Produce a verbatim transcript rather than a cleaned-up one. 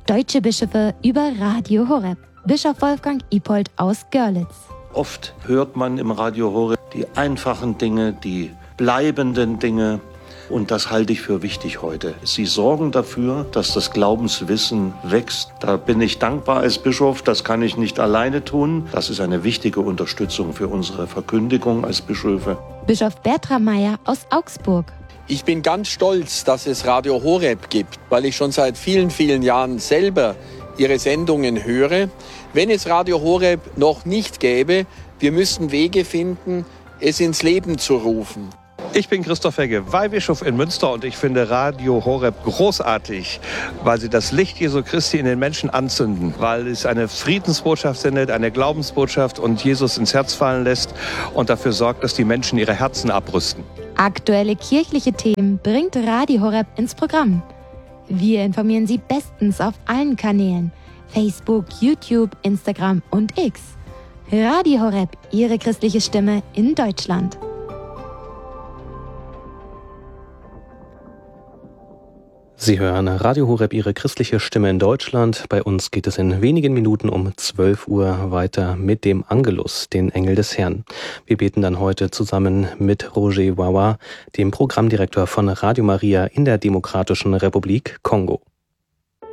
Deutsche Bischöfe über Radio Horeb. Bischof Wolfgang Ippold aus Görlitz. Oft hört man im Radio Horeb die einfachen Dinge, die bleibenden Dinge. Und das halte ich für wichtig heute. Sie sorgen dafür, dass das Glaubenswissen wächst. Da bin ich dankbar als Bischof. Das kann ich nicht alleine tun. Das ist eine wichtige Unterstützung für unsere Verkündigung als Bischöfe. Bischof Bertram Meyer aus Augsburg. Ich bin ganz stolz, dass es Radio Horeb gibt, weil ich schon seit vielen, vielen Jahren selber Ihre Sendungen höre. Wenn es Radio Horeb noch nicht gäbe, wir müssten Wege finden, es ins Leben zu rufen. Ich bin Christoph Hegge, Weihbischof in Münster, und ich finde Radio Horeb großartig, weil sie das Licht Jesu Christi in den Menschen anzünden, weil es eine Friedensbotschaft sendet, eine Glaubensbotschaft und Jesus ins Herz fallen lässt und dafür sorgt, dass die Menschen ihre Herzen abrüsten. Aktuelle kirchliche Themen bringt Radio Horeb ins Programm. Wir informieren Sie bestens auf allen Kanälen: Facebook, YouTube, Instagram und X. Radio Horeb, Ihre christliche Stimme in Deutschland. Sie hören Radio Horeb, Ihre christliche Stimme in Deutschland. Bei uns geht es in wenigen Minuten um zwölf Uhr weiter mit dem Angelus, den Engel des Herrn. Wir beten dann heute zusammen mit Roger Wawa, dem Programmdirektor von Radio Maria in der Demokratischen Republik Kongo.